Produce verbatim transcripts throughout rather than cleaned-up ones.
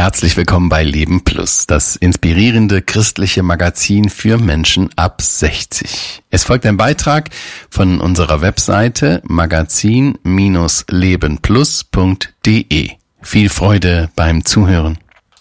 Herzlich willkommen bei Leben Plus, das inspirierende christliche Magazin für Menschen ab sechzig. Es folgt ein Beitrag von unserer Webseite magazin Bindestrich lebenplus punkt de. Viel Freude beim Zuhören.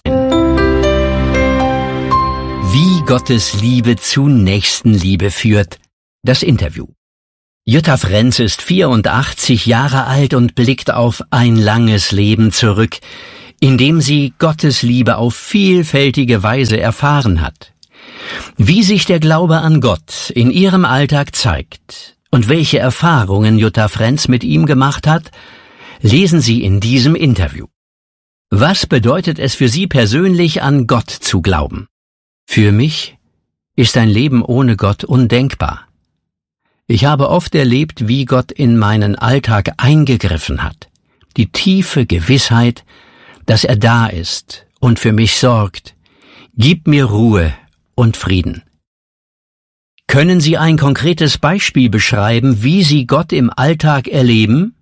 Wie Gottes Liebe zu Nächstenliebe führt. Das Interview. Jutta Frenz ist vierundachtzig Jahre alt und blickt auf ein langes Leben zurück, in dem sie Gottes Liebe auf vielfältige Weise erfahren hat. Wie sich der Glaube an Gott in ihrem Alltag zeigt und welche Erfahrungen Jutta Frenz mit ihm gemacht hat, lesen Sie in diesem Interview. Was bedeutet es für Sie persönlich, an Gott zu glauben? Für mich ist ein Leben ohne Gott undenkbar. Ich habe oft erlebt, wie Gott in meinen Alltag eingegriffen hat. Die tiefe Gewissheit, dass er da ist und für mich sorgt, gibt mir Ruhe und Frieden. Können Sie ein konkretes Beispiel beschreiben, wie Sie Gott im Alltag erleben?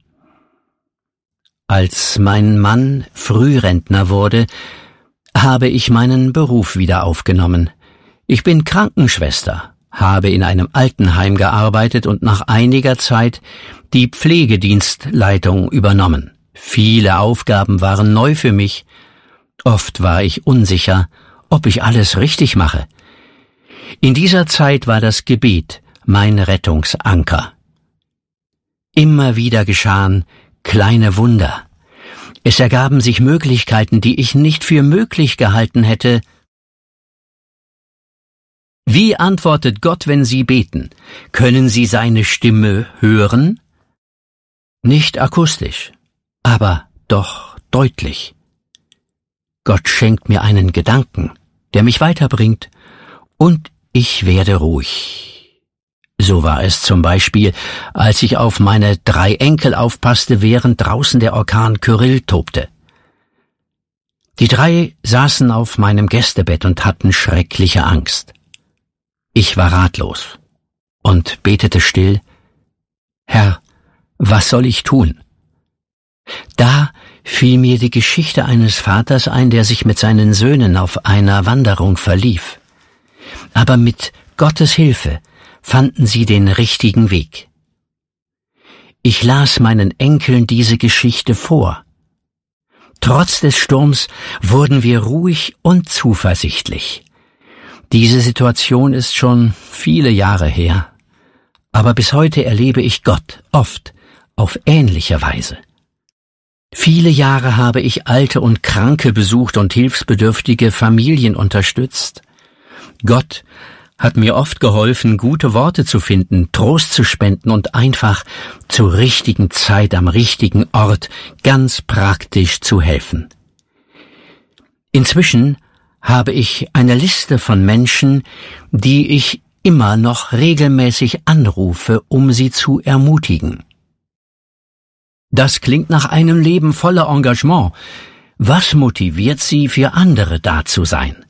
Als mein Mann Frührentner wurde, habe ich meinen Beruf wieder aufgenommen. Ich bin Krankenschwester, habe in einem Altenheim gearbeitet und nach einiger Zeit die Pflegedienstleitung übernommen. Viele Aufgaben waren neu für mich. Oft war ich unsicher, ob ich alles richtig mache. In dieser Zeit war das Gebet mein Rettungsanker. Immer wieder geschahen kleine Wunder. Es ergaben sich Möglichkeiten, die ich nicht für möglich gehalten hätte. Wie antwortet Gott, wenn Sie beten? Können Sie seine Stimme hören? Nicht akustisch, aber doch deutlich. Gott schenkt mir einen Gedanken, der mich weiterbringt, und ich werde ruhig. So war es zum Beispiel, als ich auf meine drei Enkel aufpasste, während draußen der Orkan Kyrill tobte. Die drei saßen auf meinem Gästebett und hatten schreckliche Angst. Ich war ratlos und betete still: Herr, was soll ich tun? Da fiel mir die Geschichte eines Vaters ein, der sich mit seinen Söhnen auf einer Wanderung verlief. Aber mit Gottes Hilfe fanden sie den richtigen Weg. Ich las meinen Enkeln diese Geschichte vor. Trotz des Sturms wurden wir ruhig und zuversichtlich. Diese Situation ist schon viele Jahre her, aber bis heute erlebe ich Gott oft auf ähnliche Weise. Viele Jahre habe ich Alte und Kranke besucht und hilfsbedürftige Familien unterstützt. Gott hat mir oft geholfen, gute Worte zu finden, Trost zu spenden und einfach zur richtigen Zeit am richtigen Ort ganz praktisch zu helfen. Inzwischen habe ich eine Liste von Menschen, die ich immer noch regelmäßig anrufe, um sie zu ermutigen. Das klingt nach einem Leben voller Engagement. Was motiviert Sie, für andere da zu sein?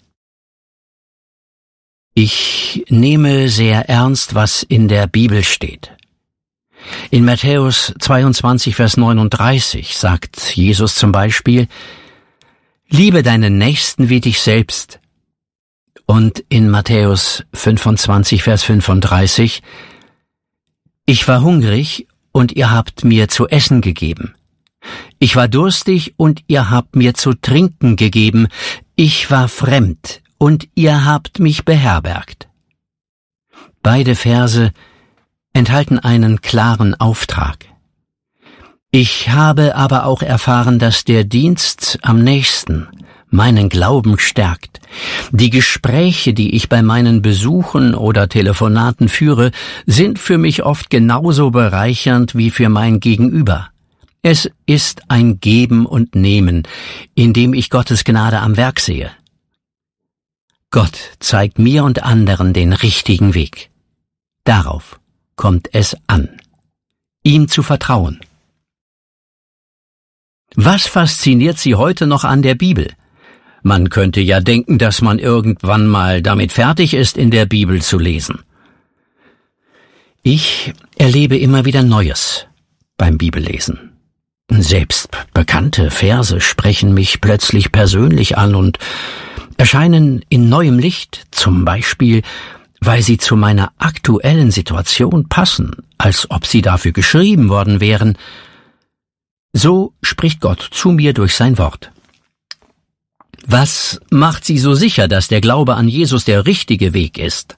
Ich nehme sehr ernst, was in der Bibel steht. In Matthäus zweiundzwanzig, Vers neununddreißig sagt Jesus zum Beispiel: Liebe deinen Nächsten wie dich selbst. Und in Matthäus fünfundzwanzig, Vers fünfunddreißig: Ich war hungrig und ihr habt mir zu essen gegeben. Ich war durstig und ihr habt mir zu trinken gegeben. Ich war fremd und ihr habt mich beherbergt. Beide Verse enthalten einen klaren Auftrag. Ich habe aber auch erfahren, dass der Dienst am nächsten meinen Glauben stärkt. Die Gespräche, die ich bei meinen Besuchen oder Telefonaten führe, sind für mich oft genauso bereichernd wie für mein Gegenüber. Es ist ein Geben und Nehmen, in dem ich Gottes Gnade am Werk sehe. Gott zeigt mir und anderen den richtigen Weg. Darauf kommt es an, ihm zu vertrauen. Was fasziniert Sie heute noch an der Bibel? Man könnte ja denken, dass man irgendwann mal damit fertig ist, in der Bibel zu lesen. Ich erlebe immer wieder Neues beim Bibellesen. Selbst bekannte Verse sprechen mich plötzlich persönlich an und erscheinen in neuem Licht, zum Beispiel, weil sie zu meiner aktuellen Situation passen, als ob sie dafür geschrieben worden wären. So spricht Gott zu mir durch sein Wort. Was macht Sie so sicher, dass der Glaube an Jesus der richtige Weg ist?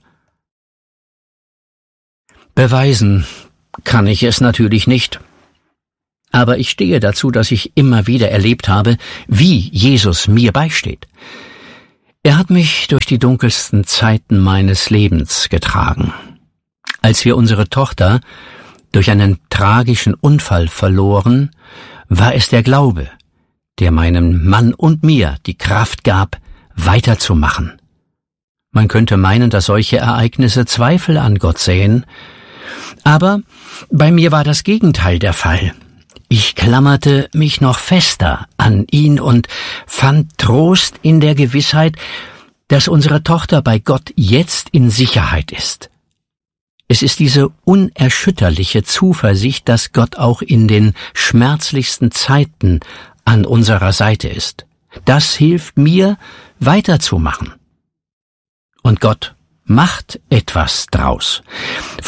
Beweisen kann ich es natürlich nicht. Aber ich stehe dazu, dass ich immer wieder erlebt habe, wie Jesus mir beisteht. Er hat mich durch die dunkelsten Zeiten meines Lebens getragen. Als wir unsere Tochter durch einen tragischen Unfall verloren, war es der Glaube, der meinem Mann und mir die Kraft gab, weiterzumachen. Man könnte meinen, dass solche Ereignisse Zweifel an Gott säen, aber bei mir war das Gegenteil der Fall. Ich klammerte mich noch fester an ihn und fand Trost in der Gewissheit, dass unsere Tochter bei Gott jetzt in Sicherheit ist. Es ist diese unerschütterliche Zuversicht, dass Gott auch in den schmerzlichsten Zeiten an unserer Seite ist. Das hilft mir, weiterzumachen. Und Gott macht etwas draus.